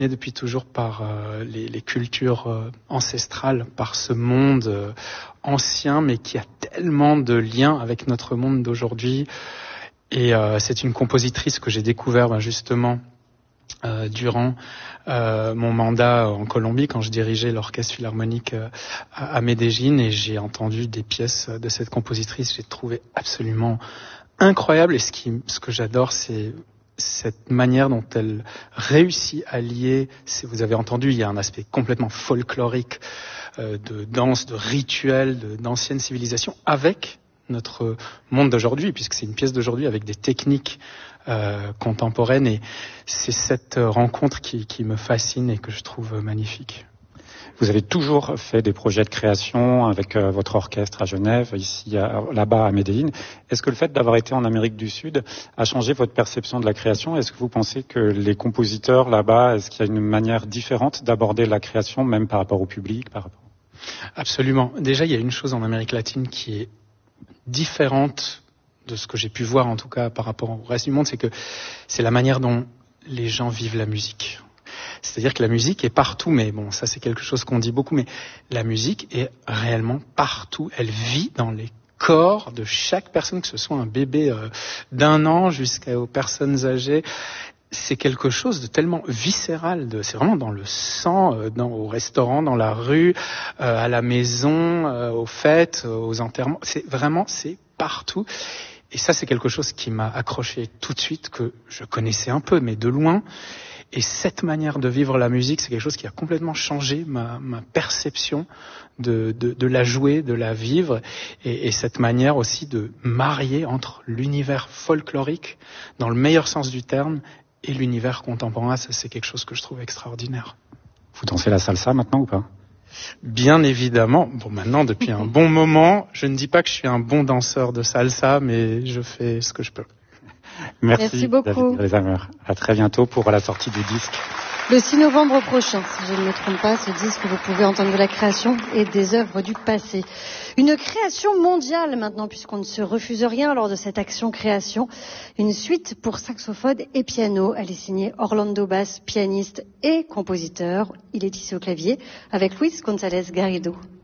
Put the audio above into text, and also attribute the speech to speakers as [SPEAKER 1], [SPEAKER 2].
[SPEAKER 1] depuis toujours par les cultures ancestrales, par ce monde ancien, mais qui a tellement de liens avec notre monde d'aujourd'hui. Et c'est une compositrice que j'ai découvert justement durant mon mandat en Colombie, quand je dirigeais l'orchestre philharmonique à Medellín, et j'ai entendu des pièces de cette compositrice. J'ai trouvé absolument incroyable, et ce que j'adore, c'est cette manière dont elle réussit à lier, vous avez entendu, il y a un aspect complètement folklorique de danse, de rituel, d'ancienne civilisation, avec notre monde d'aujourd'hui, puisque c'est une pièce d'aujourd'hui avec des techniques contemporaines, et c'est cette rencontre qui me fascine et que je trouve magnifique.
[SPEAKER 2] Vous avez toujours fait des projets de création avec votre orchestre à Genève, ici, là-bas à Medellín. Est-ce que le fait d'avoir été en Amérique du Sud a changé votre perception de la création? Est-ce que vous pensez que les compositeurs là-bas, est-ce qu'il y a une manière différente d'aborder la création, même par rapport au public,
[SPEAKER 1] Absolument. Déjà, il y a une chose en Amérique latine qui est différente de ce que j'ai pu voir, en tout cas par rapport au reste du monde, c'est que c'est la manière dont les gens vivent la musique. C'est-à-dire que la musique est partout, mais bon, ça c'est quelque chose qu'on dit beaucoup, mais la musique est réellement partout. Elle vit dans les corps de chaque personne, que ce soit un bébé d'1 an jusqu'aux personnes âgées. C'est quelque chose de tellement viscéral, c'est vraiment dans le sang, au restaurant, dans la rue, à la maison, aux fêtes, aux enterrements. C'est partout. Et ça, c'est quelque chose qui m'a accroché tout de suite, que je connaissais un peu, mais de loin. Et cette manière de vivre la musique, c'est quelque chose qui a complètement changé ma perception de la jouer, de la vivre, et cette manière aussi de marier entre l'univers folklorique, dans le meilleur sens du terme, et l'univers contemporain. Ça, c'est quelque chose que je trouve extraordinaire.
[SPEAKER 2] Vous dansez la salsa maintenant ou pas?
[SPEAKER 1] Bien évidemment. Bon, maintenant, depuis un bon moment, je ne dis pas que je suis un bon danseur de salsa, mais je fais ce que je peux.
[SPEAKER 3] Merci beaucoup.
[SPEAKER 2] David Greisamer. À très bientôt pour la sortie du disque.
[SPEAKER 3] Le 6 novembre prochain, si je ne me trompe pas, ce disque, vous pouvez entendre de la création et des œuvres du passé. Une création mondiale maintenant, puisqu'on ne se refuse rien lors de cette action création. Une suite pour saxophone et piano. Elle est signée Orlando Bass, pianiste et compositeur. Il est ici au clavier avec Luis González Garrido.